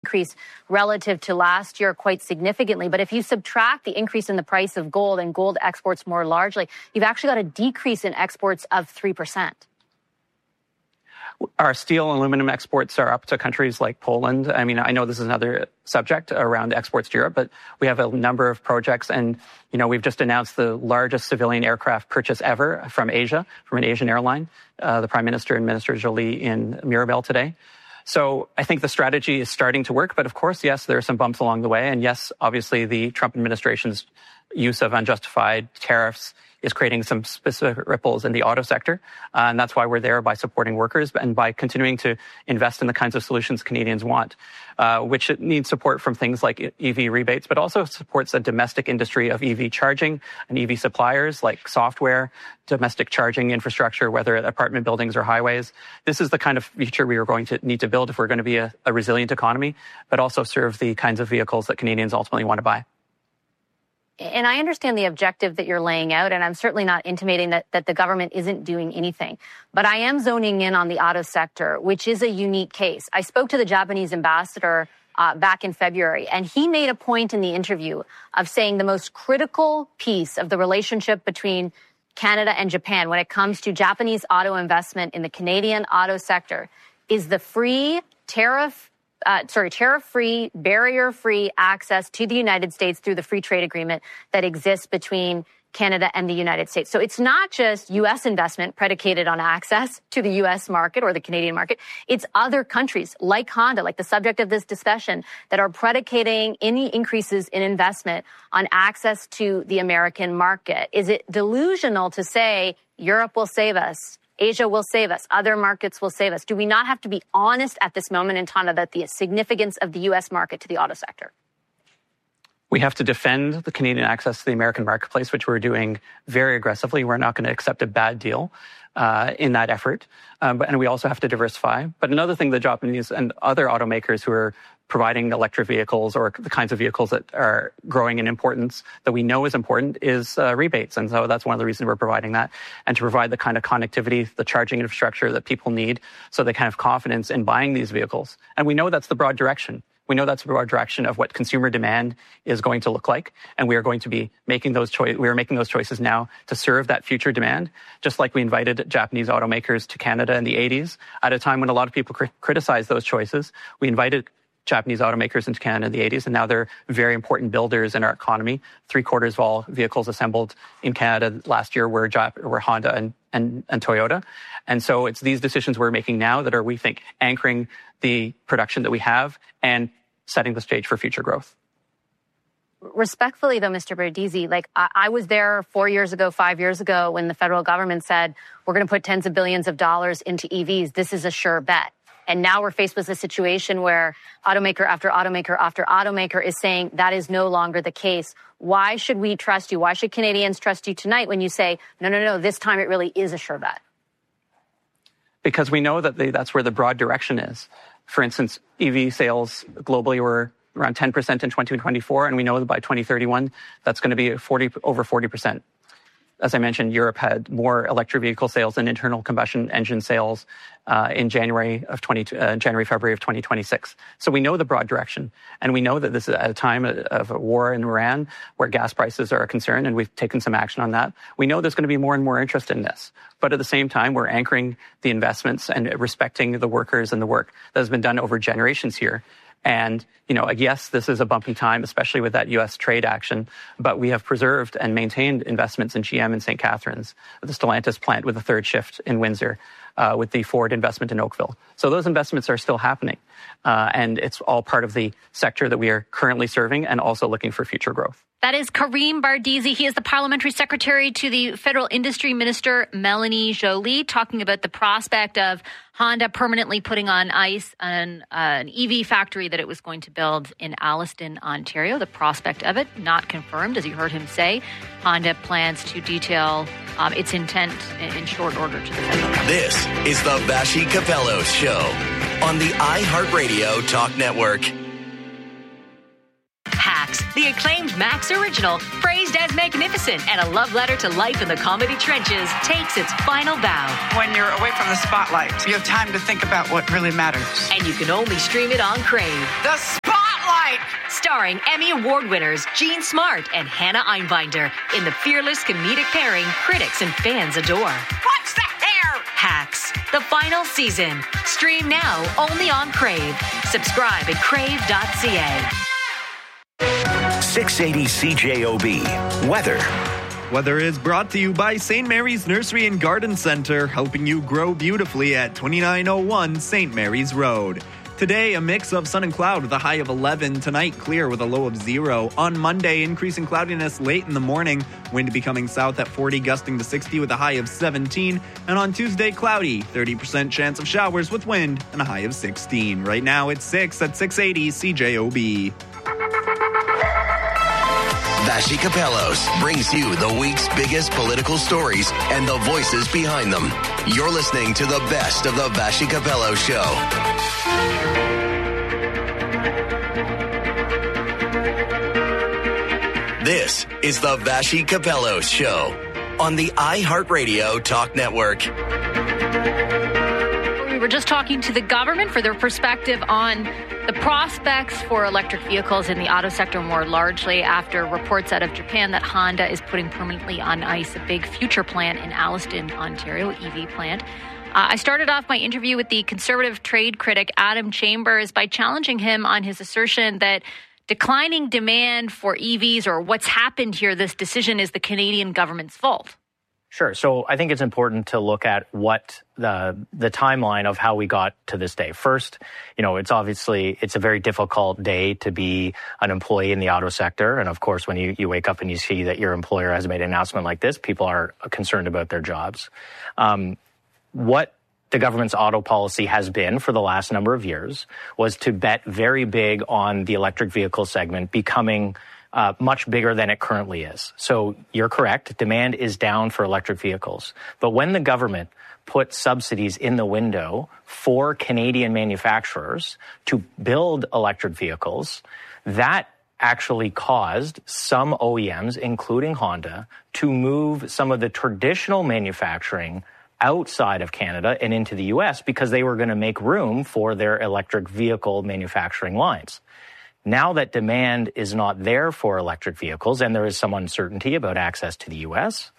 increase relative to last year quite significantly. But if you subtract the increase in the price of gold and gold exports more largely, you've actually got a decrease in exports of 3%. Our steel and aluminum exports are up to countries like Poland. I mean, I know this is another subject around exports to Europe, but we have a number of projects. And, you know, we've just announced the largest civilian aircraft purchase ever from Asia, from an Asian airline, the Prime Minister and Minister Joly in Mirabel today. So I think the strategy is starting to work. But of course, yes, there are some bumps along the way. And yes, obviously, the Trump administration's use of unjustified tariffs is creating some specific ripples in the auto sector. And that's why we're there, by supporting workers and by continuing to invest in the kinds of solutions Canadians want, which needs support from things like EV rebates, but also supports a domestic industry of EV charging and EV suppliers like software, domestic charging infrastructure, whether at apartment buildings or highways. This is the kind of future we are going to need to build if we're going to be a resilient economy, but also serve the kinds of vehicles that Canadians ultimately want to buy. And I understand the objective that you're laying out, and I'm certainly not intimating that the government isn't doing anything. But I am zoning in on the auto sector, which is a unique case. I spoke to the Japanese ambassador back in February, and he made a point in the interview of saying the most critical piece of the relationship between Canada and Japan when it comes to Japanese auto investment in the Canadian auto sector is the tariff-free, barrier-free access to the United States through the free trade agreement that exists between Canada and the United States. So it's not just U.S. investment predicated on access to the U.S. market or the Canadian market. It's other countries like Honda, like the subject of this discussion, that are predicating any increases in investment on access to the American market. Is it delusional to say Europe will save us? Asia will save us. Other markets will save us. Do we not have to be honest at this moment in time about the significance of the U.S. market to the auto sector? We have to defend the Canadian access to the American marketplace, which we're doing very aggressively. We're not going to accept a bad deal in that effort. And we also have to diversify. But another thing the Japanese and other automakers who are providing electric vehicles or the kinds of vehicles that are growing in importance that we know is important is rebates. And so that's one of the reasons we're providing that, and to provide the kind of connectivity, the charging infrastructure that people need so they can have confidence in buying these vehicles. And we know that's the broad direction. We know that's the broad direction of what consumer demand is going to look like. And we are going to be making those choices now to serve that future demand, just like we invited Japanese automakers to Canada in the 80s at a time when a lot of people criticized those choices. We invited Japanese automakers into Canada in the 80s, and now they're very important builders in our economy. 3/4 of all vehicles assembled in Canada last year were Honda and Toyota. And so it's these decisions we're making now that are, we think, anchoring the production that we have and setting the stage for future growth. Respectfully, though, Mr. Bardizzi, I was there 4 years ago, 5 years ago, when the federal government said, we're going to put tens of billions of dollars into EVs. This is a sure bet. And now we're faced with a situation where automaker after automaker after automaker is saying that is no longer the case. Why should we trust you? Why should Canadians trust you tonight when you say, no, this time it really is a sure bet? Because we know that that's where the broad direction is. For instance, EV sales globally were around 10% in 2024, and we know that by 2031, that's going to be over 40%. As I mentioned, Europe had more electric vehicle sales than internal combustion engine sales in February of 2026. So we know the broad direction, and we know that this is at a time of a war in Iran where gas prices are a concern, and we've taken some action on that. We know there's going to be more and more interest in this, but at the same time, we're anchoring the investments and respecting the workers and the work that has been done over generations here. And, yes, this is a bumpy time, especially with that U.S. trade action, but we have preserved and maintained investments in GM in St. Catharines, the Stellantis plant with the third shift in Windsor, with the Ford investment in Oakville. So those investments are still happening, and it's all part of the sector that we are currently serving and also looking for future growth. That is Karim Bardizzi. He is the parliamentary secretary to the Federal Industry Minister, Melanie Joly, talking about the prospect of Honda permanently putting on ice an EV factory that it was going to build in Alliston, Ontario. The prospect of it not confirmed, as you heard him say. Honda plans to detail its intent in short order to the federal government. This is the Vassy Kapelos Show on the iHeartRadio Talk Network. Hacks, the acclaimed Max original, praised as magnificent and a love letter to life in the comedy trenches, takes its final bow. When you're away from the spotlight, you have time to think about what really matters. And you can only stream it on Crave. The Spotlight! Starring Emmy Award winners Jean Smart and Hannah Einbinder in the fearless comedic pairing critics and fans adore. What's the hair? Hacks, the final season. Stream now only on Crave. Subscribe at crave.ca. 680 CJOB. Weather. Weather is brought to you by St. Mary's Nursery and Garden Center, helping you grow beautifully at 2901 St. Mary's Road. Today, a mix of sun and cloud with a high of 11. Tonight, clear with a low of 0. On Monday, increasing cloudiness late in the morning. Wind becoming south at 40, gusting to 60 with a high of 17. And on Tuesday, cloudy. 30% chance of showers with wind and a high of 16. Right now, it's 6 at 680 CJOB. Vassy Capellos brings you the week's biggest political stories and the voices behind them. You're listening to the best of the Vassy Capellos Show. This is the Vassy Capellos Show on the iHeartRadio Talk Network. We were just talking to the government for their perspective on the prospects for electric vehicles in the auto sector more largely after reports out of Japan that Honda is putting permanently on ice a big future plant in Alliston, Ontario, EV plant. I started off my interview with the conservative trade critic Adam Chambers by challenging him on his assertion that declining demand for EVs, or what's happened here, this decision is the Canadian government's fault. Sure. So I think it's important to look at what the timeline of how we got to this day. First, it's a very difficult day to be an employee in the auto sector. And of course, when you wake up and you see that your employer has made an announcement like this, people are concerned about their jobs. What the government's auto policy has been for the last number of years was to bet very big on the electric vehicle segment becoming much bigger than it currently is. So you're correct. Demand is down for electric vehicles. But when the government put subsidies in the window for Canadian manufacturers to build electric vehicles, that actually caused some OEMs, including Honda, to move some of the traditional manufacturing outside of Canada and into the U.S. because they were going to make room for their electric vehicle manufacturing lines. Now that demand is not there for electric vehicles and there is some uncertainty about access to the U.S.,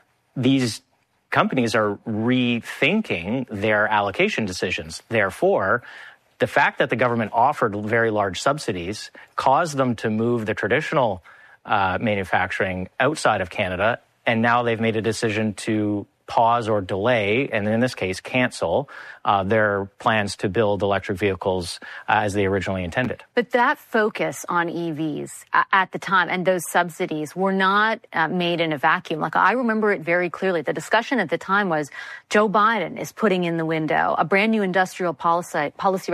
these companies are rethinking their allocation decisions. Therefore, the fact that the government offered very large subsidies caused them to move the traditional manufacturing outside of Canada, and now they've made a decision to pause or delay, and in this case, cancel their plans to build electric vehicles as they originally intended. But that focus on EVs at the time and those subsidies were not made in a vacuum. Like, I remember it very clearly. The discussion at the time was Joe Biden is putting in the window a brand new industrial policy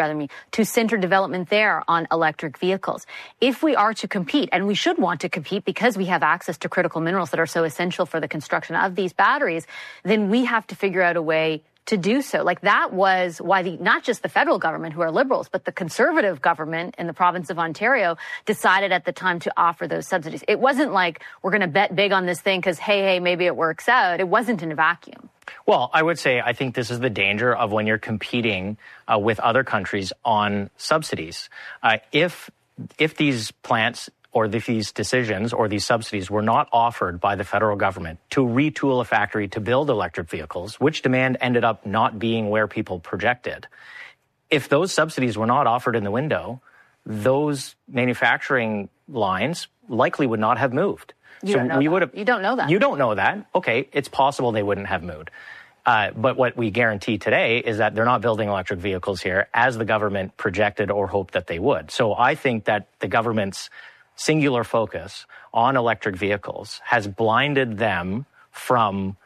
to center development there on electric vehicles. If we are to compete, and we should want to compete because we have access to critical minerals that are so essential for the construction of these batteries, then we have to figure out a way to do so. Like, that was why not just the federal government, who are liberals, but the conservative government in the province of Ontario decided at the time to offer those subsidies. It wasn't like we're going to bet big on this thing because, hey, maybe it works out. It wasn't in a vacuum. Well, I would say I think this is the danger of when you're competing with other countries on subsidies. If these plants or these decisions or these subsidies were not offered by the federal government to retool a factory to build electric vehicles, which demand ended up not being where people projected. If those subsidies were not offered in the window, those manufacturing lines likely would not have moved. You don't know that. You don't know that. Okay, it's possible they wouldn't have moved. But what we guarantee today is that they're not building electric vehicles here as the government projected or hoped that they would. So I think that the government's singular focus on electric vehicles has blinded them from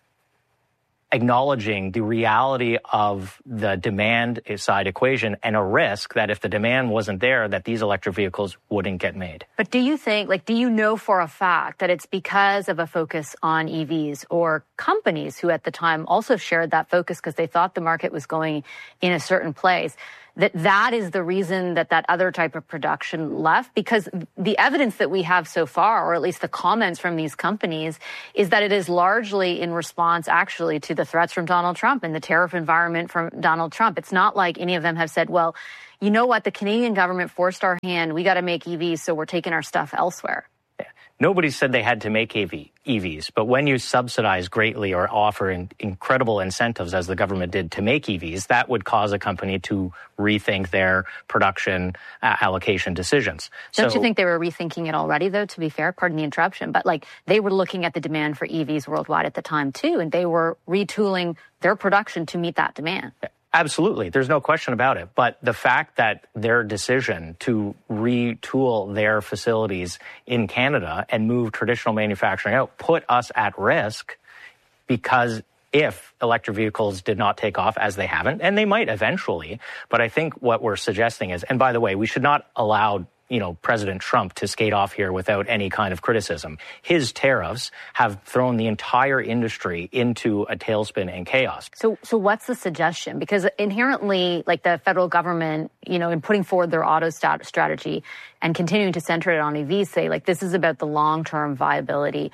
acknowledging the reality of the demand side equation and a risk that if the demand wasn't there, that these electric vehicles wouldn't get made. But do you know for a fact that it's because of a focus on EVs, or companies who at the time also shared that focus because they thought the market was going in a certain place, that is the reason that other type of production left, because the evidence that we have so far, or at least the comments from these companies, is that it is largely in response actually to the threats from Donald Trump and the tariff environment from Donald Trump. It's not like any of them have said, well, you know what, the Canadian government forced our hand, we got to make EVs, so we're taking our stuff elsewhere. Nobody said they had to make EVs, but when you subsidize greatly or offer incredible incentives, as the government did to make EVs, that would cause a company to rethink their production allocation decisions. Don't you think they were rethinking it already, though, to be fair? Pardon the interruption. But they were looking at the demand for EVs worldwide at the time, too, and they were retooling their production to meet that demand. Absolutely. There's no question about it. But the fact that their decision to retool their facilities in Canada and move traditional manufacturing out put us at risk, because if electric vehicles did not take off, as they haven't, and they might eventually, but I think what we're suggesting is, and by the way, we should not allow President Trump to skate off here without any kind of criticism. His tariffs have thrown the entire industry into a tailspin and chaos. So what's the suggestion? Because inherently, the federal government, in putting forward their auto strategy and continuing to center it on EVs, say, this is about the long-term viability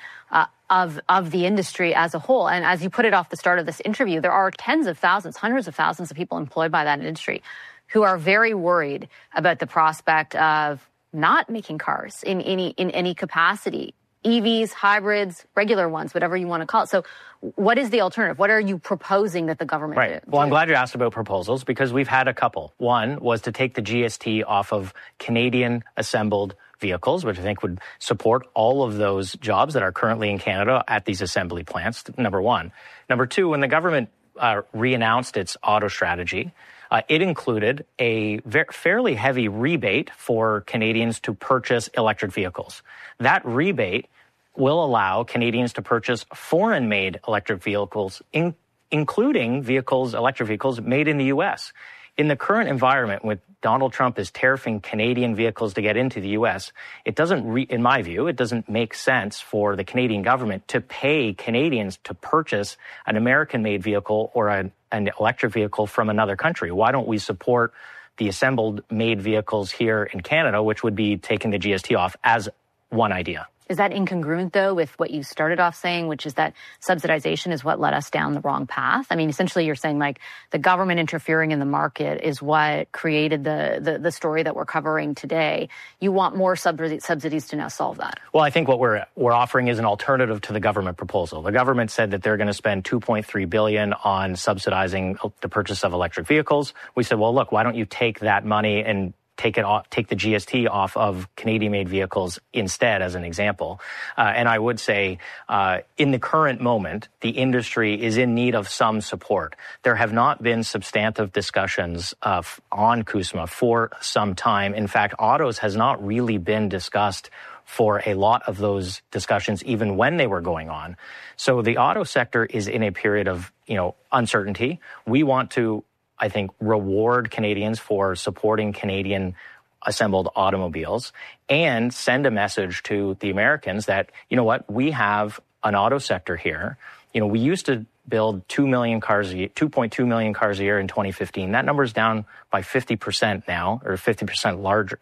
of the industry as a whole. And as you put it off the start of this interview, there are tens of thousands, hundreds of thousands of people employed by that industry who are very worried about the prospect of not making cars in any capacity. EVs, hybrids, regular ones, whatever you want to call it. So what is the alternative? What are you proposing that the government do? Well, I'm glad you asked about proposals, because we've had a couple. One was to take the GST off of Canadian assembled vehicles, which I think would support all of those jobs that are currently in Canada at these assembly plants, number one. Number two, when the government re-announced its auto strategy, it included a fairly heavy rebate for Canadians to purchase electric vehicles. That rebate will allow Canadians to purchase foreign-made electric vehicles, including electric vehicles made in the U.S. In the current environment, with Donald Trump is tariffing Canadian vehicles to get into the U.S., it doesn't, in my view, it doesn't make sense for the Canadian government to pay Canadians to purchase an American-made vehicle or an electric vehicle from another country. Why don't we support the assembled made vehicles here in Canada, which would be taking the GST off, as one idea? Is that incongruent, though, with what you started off saying, which is that subsidization is what led us down the wrong path? I mean, essentially, you're saying the government interfering in the market is what created the story that we're covering today. You want more subsidies to now solve that? Well, I think what we're offering is an alternative to the government proposal. The government said that they're going to spend $2.3 billion on subsidizing the purchase of electric vehicles. We said, well, look, why don't you take that money and take the GST off of Canadian-made vehicles instead, as an example. And I would say, in the current moment, the industry is in need of some support. There have not been substantive discussions on CUSMA for some time. In fact, autos has not really been discussed for a lot of those discussions, even when they were going on. So the auto sector is in a period of, uncertainty. We want to, I think, reward Canadians for supporting Canadian assembled automobiles and send a message to the Americans that, we have an auto sector here. We used to build 2 million cars a year, 2.2 million cars a year in 2015. That number is down by 50% now, or 50% larger.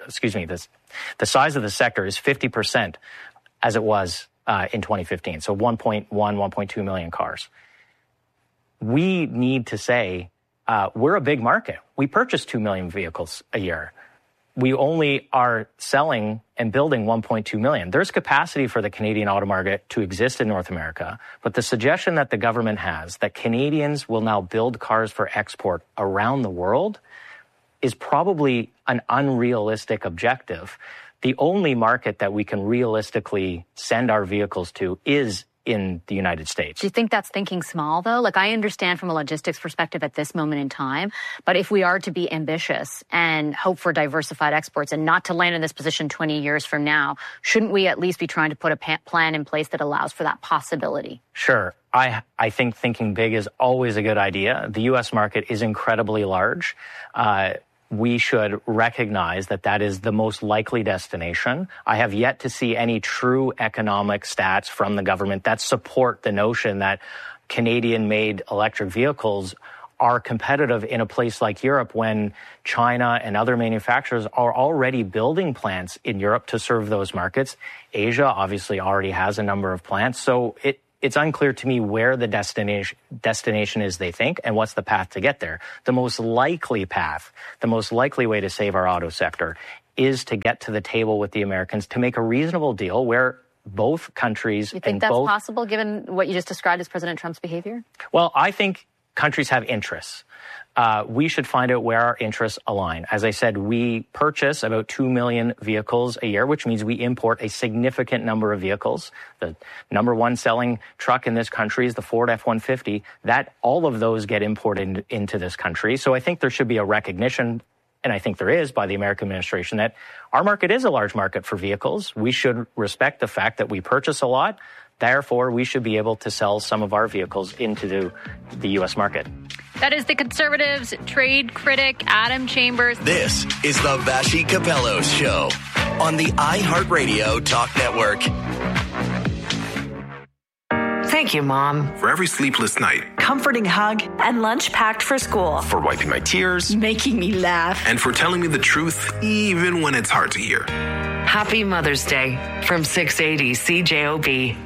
The size of the sector is 50% as it was in 2015. So 1.2 million cars. We need to say, we're a big market. We purchase 2 million vehicles a year. We only are selling and building 1.2 million. There's capacity for the Canadian auto market to exist in North America, but the suggestion that the government has that Canadians will now build cars for export around the world is probably an unrealistic objective. The only market that we can realistically send our vehicles to is in the United States. Do you think that's thinking small, though? I understand from a logistics perspective at this moment in time, but if we are to be ambitious and hope for diversified exports and not to land in this position 20 years from now, shouldn't we at least be trying to put a plan in place that allows for that possibility? Sure. I think thinking big is always a good idea. The U.S. market is incredibly large. We should recognize that is the most likely destination. I have yet to see any true economic stats from the government that support the notion that Canadian-made electric vehicles are competitive in a place like Europe when China and other manufacturers are already building plants in Europe to serve those markets. Asia obviously already has a number of plants. So it's unclear to me where the destination is, they think, and what's the path to get there. The most likely path, the most likely way to save our auto sector is to get to the table with the Americans to make a reasonable deal where both countries... You think that's possible given what you just described as President Trump's behavior? Well, I think countries have interests. We should find out where our interests align. As I said, we purchase about 2 million vehicles a year, which means we import a significant number of vehicles. The number one selling truck in this country is the Ford F-150. All of those get imported into this country. So I think there should be a recognition, and I think there is by the American administration, that our market is a large market for vehicles. We should respect the fact that we purchase a lot. Therefore, we should be able to sell some of our vehicles into the U.S. market. That is the Conservatives' trade critic, Adam Chambers. This is the Vassy Capellos Show on the iHeartRadio Talk Network. Thank you, Mom. For every sleepless night. Comforting hug. And lunch packed for school. For wiping my tears. Making me laugh. And for telling me the truth, even when it's hard to hear. Happy Mother's Day from 680 CJOB.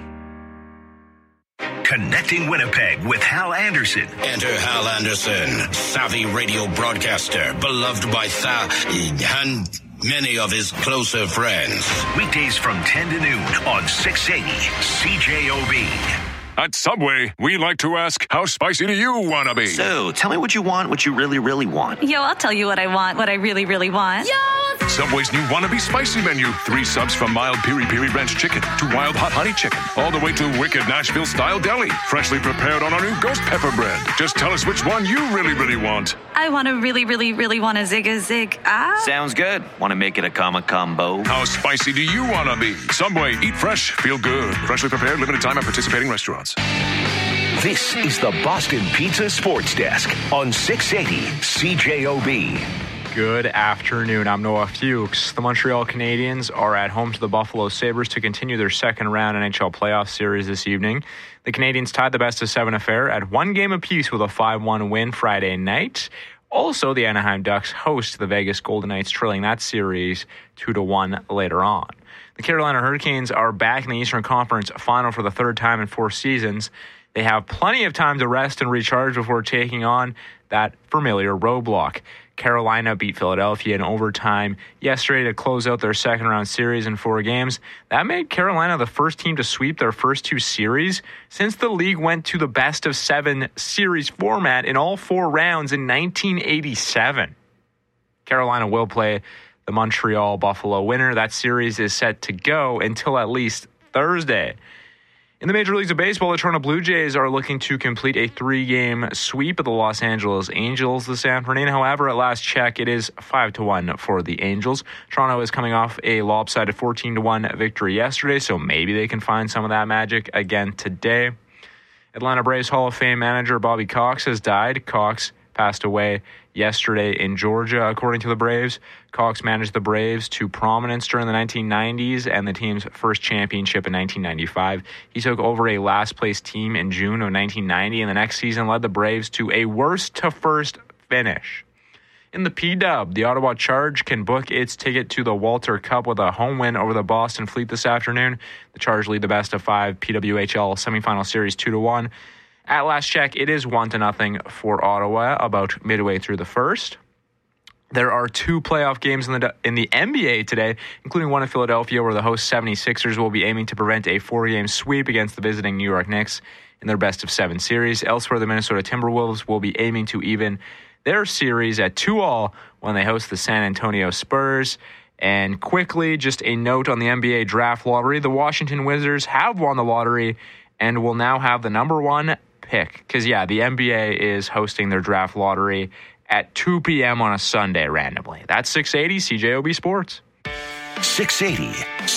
Connecting Winnipeg with Hal Anderson. Enter Hal Anderson, savvy radio broadcaster, beloved by and many of his closer friends. Weekdays from 10 to noon on 680 CJOB. At Subway, we like to ask, how spicy do you want to be? So, tell me what you want, what you really, really want. Yo, I'll tell you what I want, what I really, really want. Yo! Subway's new Wannabe Spicy menu. 3 subs from mild piri-piri ranch chicken to wild hot honey chicken. All the way to wicked Nashville-style deli. Freshly prepared on our new ghost pepper bread. Just tell us which one you really, really want. I want to really, really, really want a zig. Sounds good. Want to make it a combo? How spicy do you want to be? Subway, eat fresh, feel good. Freshly prepared, limited time at participating restaurants. This is the Boston Pizza Sports Desk on 680 CJOB. Good afternoon. I'm Noah Fuchs. The Montreal Canadiens are at home to the Buffalo Sabres to continue their second round NHL playoff series this evening. The Canadiens tied the best-of-7 affair at 1 game apiece with a 5-1 win Friday night. Also, the Anaheim Ducks host the Vegas Golden Knights, trailing that series 2-1 later on. The Carolina Hurricanes are back in the Eastern Conference Final for the third time in 4 seasons. They have plenty of time to rest and recharge before taking on that familiar roadblock. Carolina beat Philadelphia in overtime yesterday to close out their second-round series in 4 games. That made Carolina the first team to sweep their first 2 series since the league went to the best-of-7 series format in all 4 rounds in 1987. Carolina will play the Montreal-Buffalo winner. That series is set to go until at least Thursday. In the Major Leagues of Baseball, the Toronto Blue Jays are looking to complete a 3-game sweep of the Los Angeles Angels this afternoon. However, at last check, it is 5-1 for the Angels. Toronto is coming off a lopsided 14-1 victory yesterday, so maybe they can find some of that magic again today. Atlanta Braves Hall of Fame manager Bobby Cox has died. Cox passed away yesterday in Georgia. According to the Braves, Cox managed the Braves to prominence during the 1990s and the team's first championship in 1995. He took over a last-place team in June of 1990, and the next season led the Braves to a worst-to-first finish. In the P-Dub, the Ottawa Charge can book its ticket to the Walter Cup with a home win over the Boston Fleet this afternoon. The Charge lead the best-of-5 PWHL semifinal series 2-1. At last check, it is 1-0 for Ottawa about midway through the first. There are 2 playoff games in the NBA today, including one in Philadelphia where the host 76ers will be aiming to prevent a 4-game sweep against the visiting New York Knicks in their best-of-7 series. Elsewhere, the Minnesota Timberwolves will be aiming to even their series at 2-2 when they host the San Antonio Spurs. And quickly, just a note on the NBA draft lottery. The Washington Wizards have won the lottery and will now have the number 1 pick. Because, the NBA is hosting their draft lottery at 2 p.m. on a Sunday randomly. That's 680 CJOB Sports. 680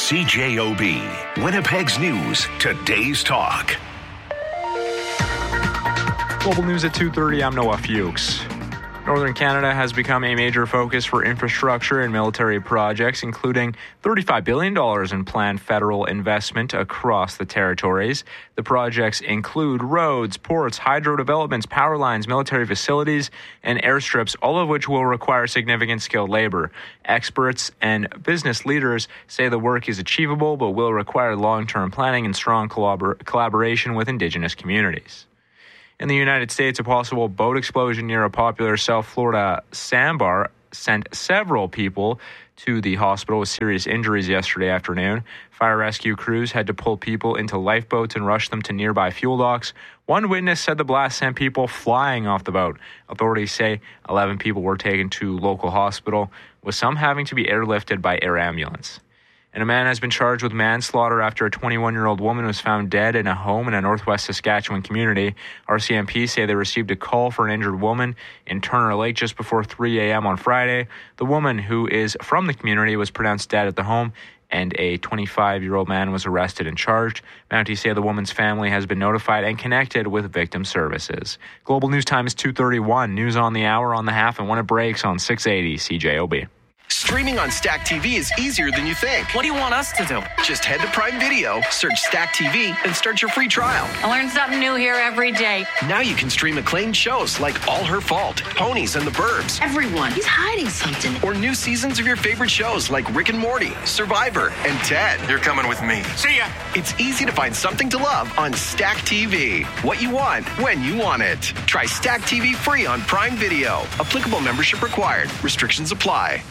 CJOB. Winnipeg's news, today's talk. Global news at 2:30. I'm Noah Fuchs. Northern Canada has become a major focus for infrastructure and military projects, including $35 billion in planned federal investment across the territories. The projects include roads, ports, hydro developments, power lines, military facilities, and airstrips, all of which will require significant skilled labor. Experts and business leaders say the work is achievable but will require long-term planning and strong collaboration with Indigenous communities. In the United States, a possible boat explosion near a popular South Florida sandbar sent several people to the hospital with serious injuries yesterday afternoon. Fire rescue crews had to pull people into lifeboats and rush them to nearby fuel docks. One witness said the blast sent people flying off the boat. Authorities say 11 people were taken to local hospital, with some having to be airlifted by air ambulance. And a man has been charged with manslaughter after a 21-year-old woman was found dead in a home in a northwest Saskatchewan community. RCMP say they received a call for an injured woman in Turner Lake just before 3 a.m. on Friday. The woman, who is from the community, was pronounced dead at the home, and a 25-year-old man was arrested and charged. Mounties say the woman's family has been notified and connected with victim services. Global News Time is 2:31. News on the hour, on the half, and when it breaks on 680 CJOB. Streaming on Stack TV is easier than you think. What do you want us to do? Just head to Prime Video, search Stack TV, and start your free trial. I learn something new here every day. Now you can stream acclaimed shows like All Her Fault, Ponies and the Burbs. Everyone, he's hiding something. Or new seasons of your favorite shows like Rick and Morty, Survivor, and Ted. You're coming with me. See ya! It's easy to find something to love on Stack TV. What you want, when you want it. Try Stack TV free on Prime Video. Applicable membership required. Restrictions apply.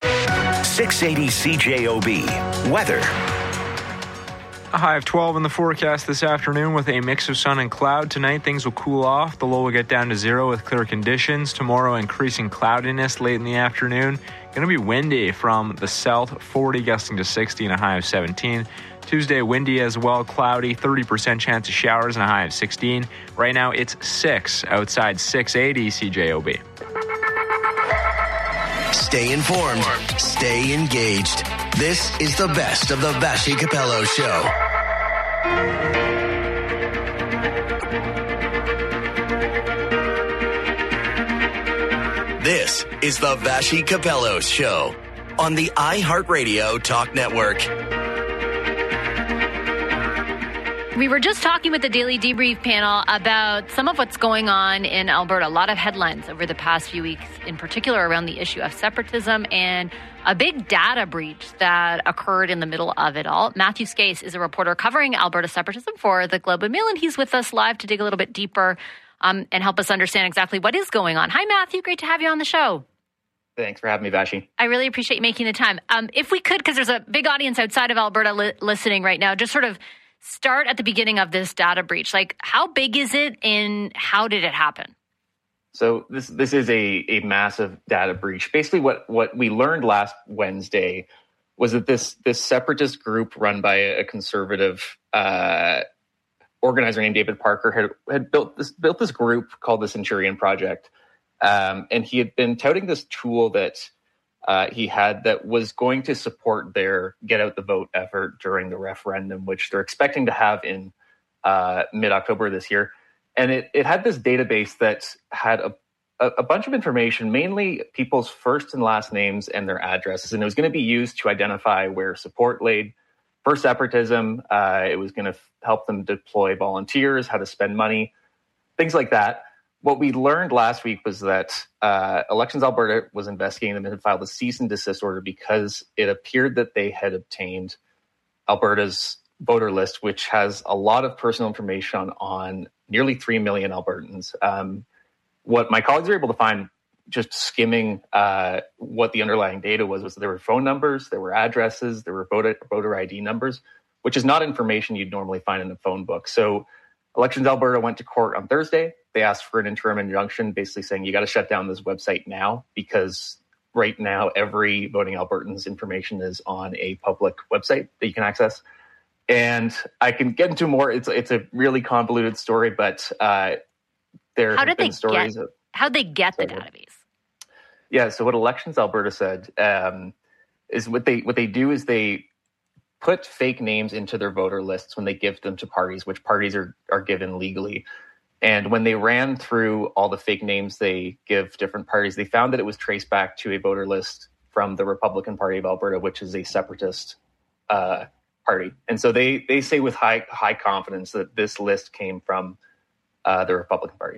680 CJOB. Weather. A high of 12 in the forecast this afternoon with a mix of sun and cloud. Tonight, things will cool off. The low will get down to 0 with clear conditions. Tomorrow, increasing cloudiness late in the afternoon. Going to be windy from the south, 40 gusting to 60 and a high of 17. Tuesday, windy as well, cloudy, 30% chance of showers and a high of 16. Right now, it's 6 outside 680 CJOB. Stay informed. Stay engaged. This is the best of the Vassy Capello Show. This is the Vassy Capello Show on the iHeartRadio Talk Network. We were just talking with the Daily Debrief panel about some of what's going on in Alberta. A lot of headlines over the past few weeks, in particular around the issue of separatism and a big data breach that occurred in the middle of it all. Matthew Skase is a reporter covering Alberta separatism for the Globe and Mail, and he's with us live to dig a little bit deeper and help us understand exactly what is going on. Hi, Matthew. Great to have you on the show. Thanks for having me, Vashi. I really appreciate you making the time. If we could, because there's a big audience outside of Alberta listening right now, just sort of start at the beginning of this data breach. Like, how big is it and how did it happen? So this is a massive data breach. Basically, what we learned last Wednesday was that this separatist group run by a conservative organizer named David Parker had built this group called the Centurion Project, and he had been touting this tool that he had that was going to support their Get Out the Vote effort during the referendum, which they're expecting to have in mid-October this year. And it had this database that had a bunch of information, mainly people's first and last names and their addresses. And it was going to be used to identify where support laid for separatism. It was going to help them deploy volunteers, how to spend money, things like that. What we learned last week was that Elections Alberta was investigating them and had filed a cease and desist order because it appeared that they had obtained Alberta's voter list, which has a lot of personal information on nearly 3 million Albertans. What my colleagues were able to find, just skimming what the underlying data was there were phone numbers, there were addresses, there were voter ID numbers, which is not information you'd normally find in a phone book. So Elections Alberta went to court on Thursday. They asked for an interim injunction, basically saying you got to shut down this website now, because right now every voting Albertan's information is on a public website that you can access. And I can get into more. It's a really convoluted story, but there have been stories. How'd they get the database? Yeah, so what Elections Alberta said is what they do is they put fake names into their voter lists when they give them to parties, which parties are given legally. And when they ran through all the fake names they give different parties, they found that it was traced back to a voter list from the Republican Party of Alberta, which is a separatist party. And so they say with high confidence that this list came from the Republican Party.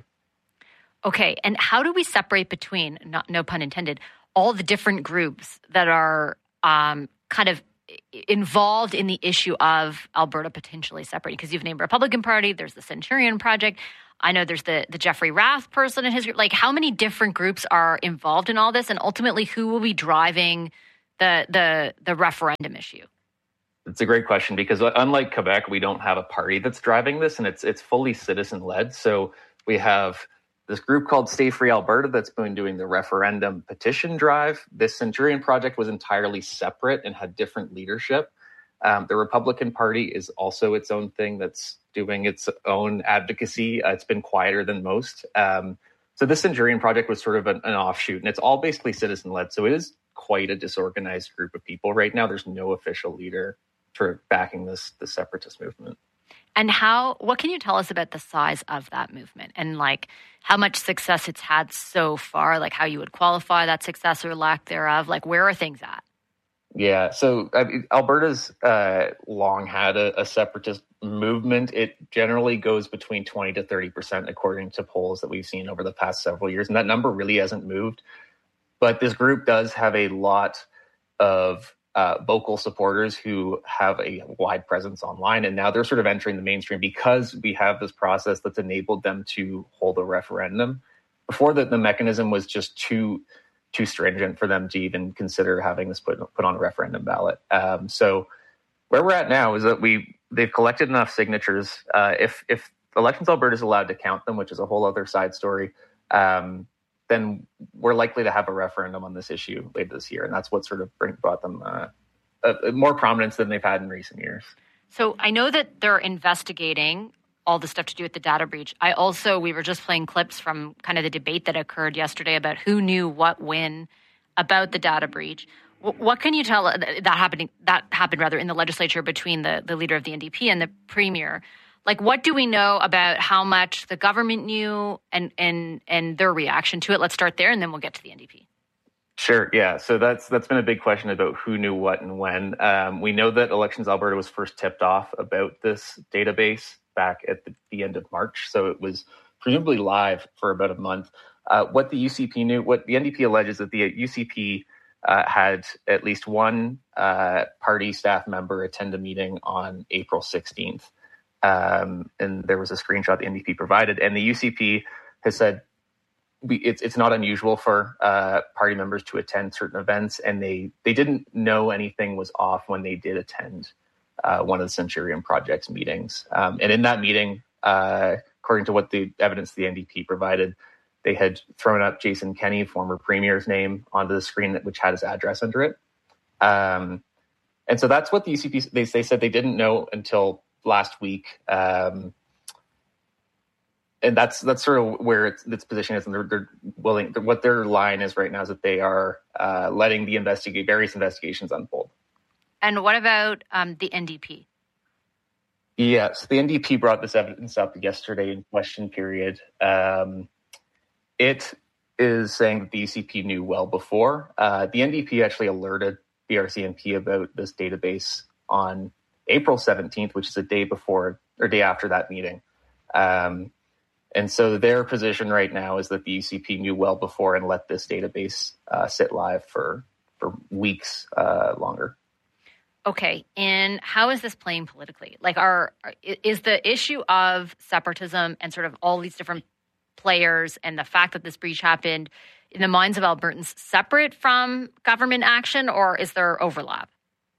Okay, and how do we separate between, no pun intended, all the different groups that are kind of involved in the issue of Alberta potentially separating? Because you've named Republican Party, there's the Centurion Project. I know there's the Jeffrey Rath person and his group. Like, how many different groups are involved in all this, and ultimately who will be driving the referendum issue? It's a great question, because unlike Quebec, we don't have a party that's driving this, and it's fully citizen-led. So we have this group called Stay Free Alberta that's been doing the referendum petition drive. This Centurion Project was entirely separate and had different leadership. The Republican Party is also its own thing that's doing its own advocacy. It's been quieter than most. So this Centurion Project was sort of an offshoot, and it's all basically citizen-led. So it is quite a disorganized group of people right now. There's no official leader for backing the separatist movement. And what can you tell us about the size of that movement and like how much success it's had so far, like how you would qualify that success or lack thereof? Like, where are things at? Yeah, so Alberta's long had a separatist movement. It generally goes between 20 to 30%, according to polls that we've seen over the past several years. And that number really hasn't moved. But this group does have a lot of vocal supporters who have a wide presence online. And now they're sort of entering the mainstream because we have this process that's enabled them to hold a referendum. Before that, the mechanism was just too stringent for them to even consider having this put on a referendum ballot. So where we're at now is that they've collected enough signatures. If Elections Alberta is allowed to count them, which is a whole other side story, then we're likely to have a referendum on this issue later this year. And that's what sort of brought them more prominence than they've had in recent years. So I know that they're investigating all the stuff to do with the data breach. We were just playing clips from kind of the debate that occurred yesterday about who knew what when about the data breach. What can you tell that happened rather in the legislature between the leader of the NDP and the premier? Like, what do we know about how much the government knew and their reaction to it? Let's start there, and then we'll get to the NDP. Sure, yeah. So that's been a big question about who knew what and when. We know that Elections Alberta was first tipped off about this database back at the end of March. So it was presumably live for about a month. What the UCP knew, what the NDP alleges that the UCP had at least one party staff member attend a meeting on April 16th. And there was a screenshot the NDP provided. And the UCP has said it's not unusual for party members to attend certain events. And they didn't know anything was off when they did attend one of the Centurion Project's meetings. And in that meeting, according to what the evidence the NDP provided, they had thrown up Jason Kenney, former premier's name, onto the screen, which had his address under it. And so that's what the UCP, they said they didn't know until last week. And that's sort of where its position is. And they're willing, what their line is right now is that they are letting the various investigations unfold. And what about the NDP? Yes, the NDP brought this evidence up yesterday in question period. It is saying that the UCP knew well before. The NDP actually alerted the RCMP about this database on April 17th, which is a day before or day after that meeting. And so their position right now is that the UCP knew well before and let this database sit live for weeks longer. Okay, and how is this playing politically? Like, is the issue of separatism and sort of all these different players and the fact that this breach happened in the minds of Albertans separate from government action, or is there overlap?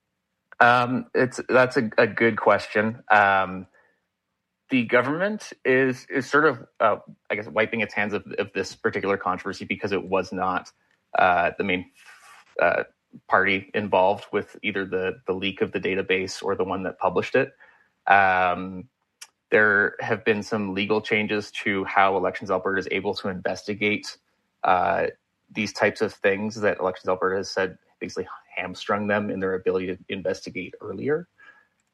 That's a good question. The government is sort of, I guess, wiping its hands of this particular controversy because it was not the main party involved with either the leak of the database or the one that published it. There have been some legal changes to how Elections Alberta is able to investigate these types of things that Elections Alberta has said basically hamstrung them in their ability to investigate earlier.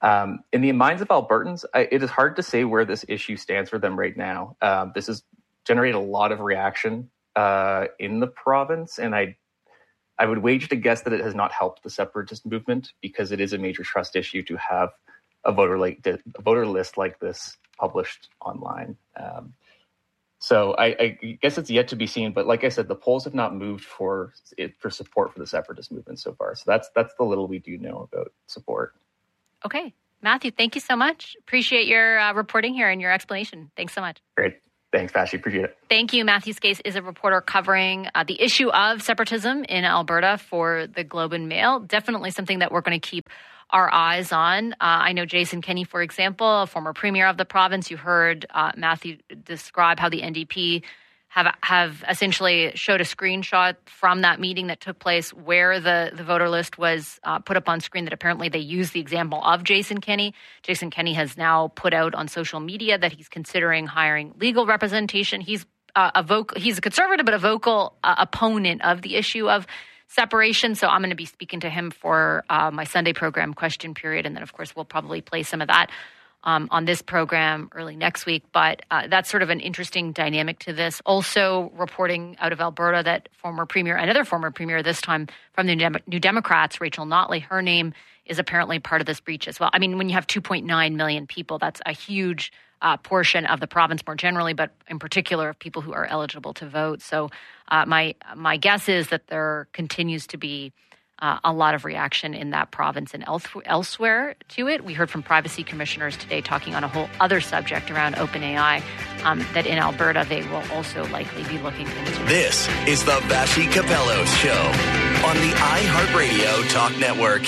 In the minds of Albertans, it is hard to say where this issue stands for them right now. This has generated a lot of reaction in the province, and I would wager to guess that it has not helped the separatist movement, because it is a major trust issue to have a voter list like this published online. So I guess it's yet to be seen. But like I said, the polls have not moved for support for the separatist movement so far. So that's the little we do know about support. Okay. Matthew, thank you so much. Appreciate your reporting here and your explanation. Thanks so much. Great. Thanks, Pashi. Appreciate it. Thank you. Matthew Skase is a reporter covering the issue of separatism in Alberta for the Globe and Mail. Definitely something that we're going to keep our eyes on. I know Jason Kenney, for example, a former premier of the province. You heard Matthew describe how the NDP have essentially showed a screenshot from that meeting that took place where the voter list was put up on screen, that apparently they used the example of Jason Kenney. Jason Kenney has now put out on social media that he's considering hiring legal representation. He's a conservative, but a vocal opponent of the issue of separation. So I'm going to be speaking to him for my Sunday program question period. And then, of course, we'll probably play some of that on this program early next week. But that's sort of an interesting dynamic to this. Also reporting out of Alberta that another former premier, this time from the New Democrats, Rachel Notley, her name is apparently part of this breach as well. I mean, when you have 2.9 million people, that's a huge portion of the province more generally, but in particular of people who are eligible to vote. So my guess is that there continues to be a lot of reaction in that province and elsewhere to it. We heard from privacy commissioners today talking on a whole other subject around OpenAI, that in Alberta they will also likely be looking into. This is the Vassy Capello Show on the iHeartRadio Talk Network.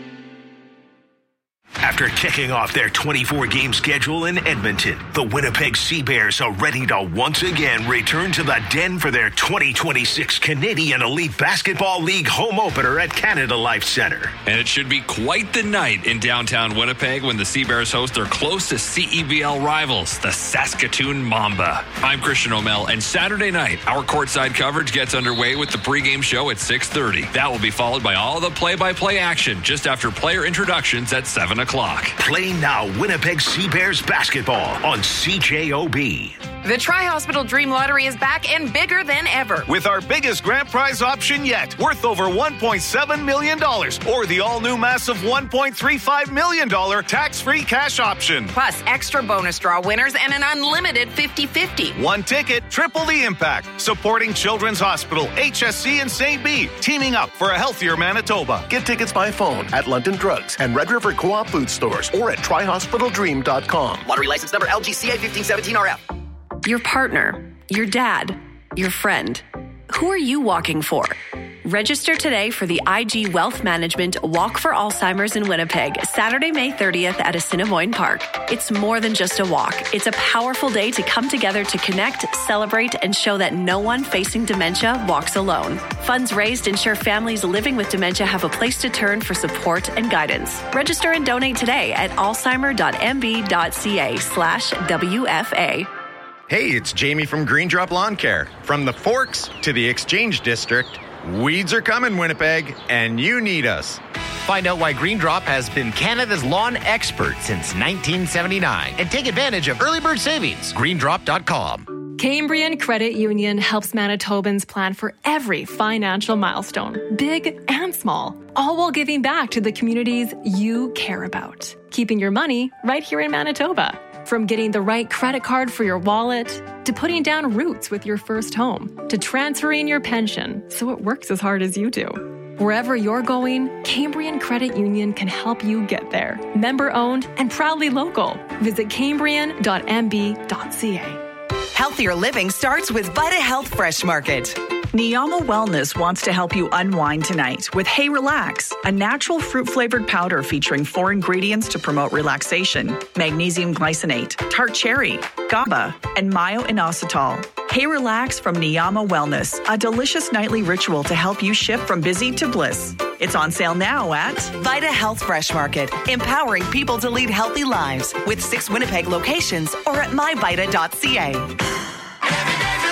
After kicking off their 24-game schedule in Edmonton, the Winnipeg Sea Bears are ready to once again return to the Den for their 2026 Canadian Elite Basketball League home opener at Canada Life Centre. And it should be quite the night in downtown Winnipeg when the Sea Bears host their closest CEBL rivals, the Saskatoon Mamba. I'm Christian O'Mell, and Saturday night, our courtside coverage gets underway with the pregame show at 6:30. That will be followed by all the play-by-play action just after player introductions at 7 o'clock. Play now Winnipeg Sea Bears basketball on CJOB. The Tri-Hospital Dream Lottery is back and bigger than ever. With our biggest grand prize option yet, worth over $1.7 million. Or the all-new massive $1.35 million tax-free cash option. Plus extra bonus draw winners and an unlimited 50-50. One ticket, triple the impact. Supporting Children's Hospital, HSC, and St. B. Teaming up for a healthier Manitoba. Get tickets by phone at London Drugs and Red River Co-op Food Stores or at tryhospitaldream.com. Lottery license number LGCA 1517RF. Your partner, your dad, your friend. Who are you walking for? Register today for the IG Wealth Management Walk for Alzheimer's in Winnipeg, Saturday, May 30th at Assiniboine Park. It's more than just a walk. It's a powerful day to come together to connect, celebrate, and show that no one facing dementia walks alone. Funds raised ensure families living with dementia have a place to turn for support and guidance. Register and donate today at alzheimer.mb.ca/WFA. Hey, it's Jamie from Green Drop Lawn Care. From the Forks to the Exchange District, weeds are coming, Winnipeg, and you need us. Find out why Green Drop has been Canada's lawn expert since 1979 and take advantage of early bird savings. GreenDrop.com. Cambrian Credit Union helps Manitobans plan for every financial milestone, big and small, all while giving back to the communities you care about. Keeping your money right here in Manitoba. From getting the right credit card for your wallet, to putting down roots with your first home, to transferring your pension so it works as hard as you do. Wherever you're going, Cambrian Credit Union can help you get there. Member-owned and proudly local. Visit cambrian.mb.ca. Healthier living starts with Vita Health Fresh Market. Niyama Wellness wants to help you unwind tonight with Hey Relax, a natural fruit-flavored powder featuring 4 ingredients to promote relaxation: magnesium glycinate, tart cherry, GABA, and myo-inositol. Hey Relax from Niyama Wellness, a delicious nightly ritual to help you shift from busy to bliss. It's on sale now at Vita Health Fresh Market, empowering people to lead healthy lives with 6 Winnipeg locations or at myvita.ca. From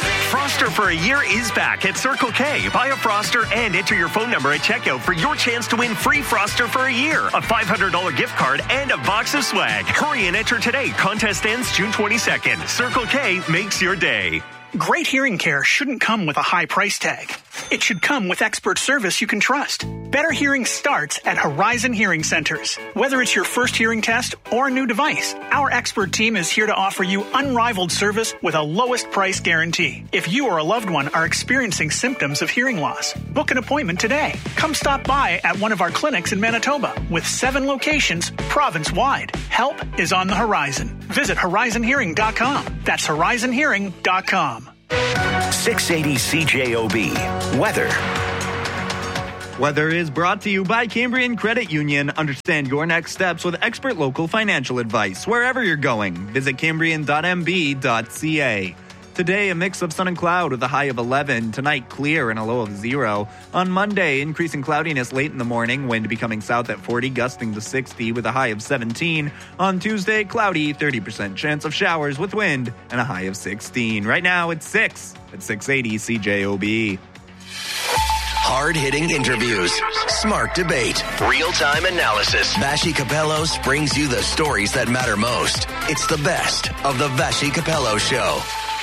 Froster for a year is back at Circle K. Buy a Froster and enter your phone number at checkout for your chance to win free Froster for a year, a $500 gift card, and a box of swag. Hurry and enter today. Contest ends June 22nd. Circle K makes your day. Great hearing care shouldn't come with a high price tag. It should come with expert service you can trust. Better hearing starts at Horizon Hearing Centers. Whether it's your first hearing test or a new device, our expert team is here to offer you unrivaled service with a lowest price guarantee. If you or a loved one are experiencing symptoms of hearing loss, book an appointment today. Come stop by at one of our clinics in Manitoba with 7 locations province-wide. Help is on the horizon. Visit horizonhearing.com. That's horizonhearing.com. 680 CJOB. Weather. Weather is brought to you by Cambrian Credit Union. Understand your next steps with expert local financial advice wherever you're going. Visit cambrian.mb.ca. Today, a mix of sun and cloud with a high of 11. Tonight, clear and a low of 0. On Monday, increasing cloudiness late in the morning. Wind becoming south at 40, gusting to 60 with a high of 17. On Tuesday, cloudy, 30% chance of showers with wind and a high of 16. Right now, it's 6 at 680 CJOB. Hard-hitting interviews, smart debate, real-time analysis. Vassy Capellos brings you the stories that matter most. It's the best of the Vassy Capello Show.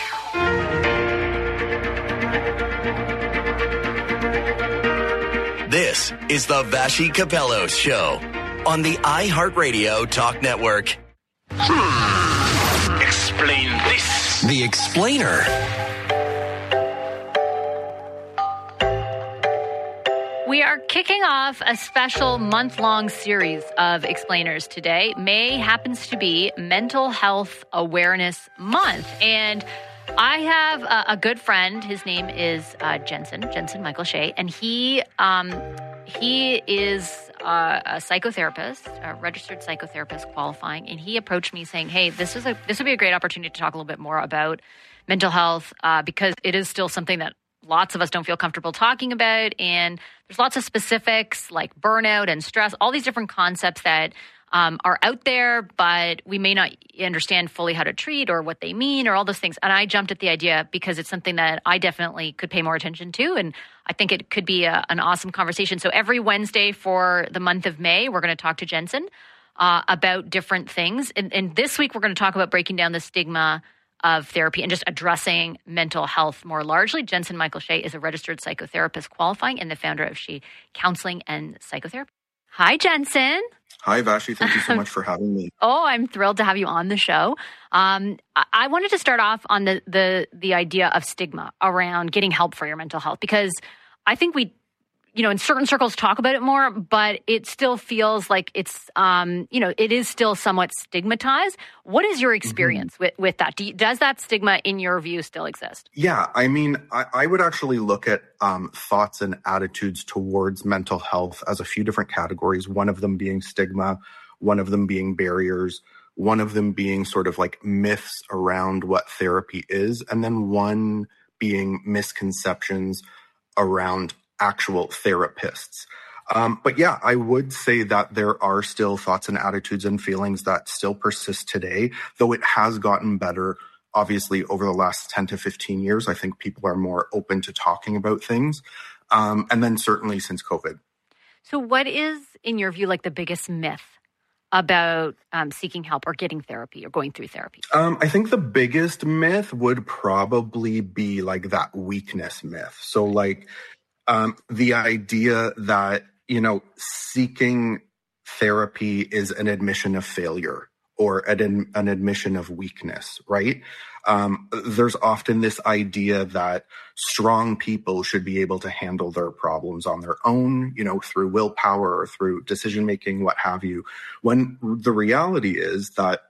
This is the Vassy Capello Show on the iHeartRadio Talk Network. Explain this. The Explainer. We are kicking off a special month-long series of explainers today. May happens to be Mental Health Awareness Month, and I have a good friend. His name is Jensen Michael Shea, and he is a psychotherapist, a registered psychotherapist qualifying, and he approached me saying, hey, this would be a great opportunity to talk a little bit more about mental health because it is still something that lots of us don't feel comfortable talking about, and there's lots of specifics like burnout and stress, all these different concepts that are out there, but we may not understand fully how to treat or what they mean or all those things. And I jumped at the idea because it's something that I definitely could pay more attention to, and I think it could be an awesome conversation. So every Wednesday for the month of May, we're going to talk to Jensen about different things. And this week, we're going to talk about breaking down the stigma of therapy and just addressing mental health more largely. Jensen Michael Shea is a registered psychotherapist qualifying and the founder of Shea Counseling and Psychotherapy. Hi, Jensen. Hi, Vassy. Thank you so much for having me. Oh, I'm thrilled to have you on the show. I wanted to start off on the idea of stigma around getting help for your mental health, because I think we, in certain circles talk about it more, but it still feels like it's, it is still somewhat stigmatized. What is your experience with that? Does that stigma, in your view, still exist? Yeah, I mean, I would actually look at thoughts and attitudes towards mental health as a few different categories, one of them being stigma, one of them being barriers, one of them being sort of like myths around what therapy is, and then one being misconceptions around actual therapists. But yeah, I would say that there are still thoughts and attitudes and feelings that still persist today, though it has gotten better, obviously, over the last 10 to 15 years. I think people are more open to talking about things. And then certainly since COVID. So what is, in your view, like the biggest myth about seeking help or getting therapy or going through therapy? I think the biggest myth would probably be like that weakness myth. So like, the idea that, seeking therapy is an admission of failure or an admission of weakness, right? There's often this idea that strong people should be able to handle their problems on their own, through willpower or through decision-making, what have you, when the reality is that